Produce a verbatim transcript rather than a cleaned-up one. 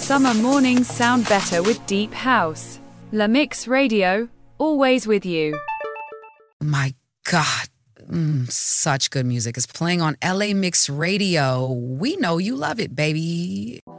Summer mornings sound better with deep house. La Mix Radio, always with you. My God, mm, such good music is playing on L A Mix Radio. We know you love it, baby.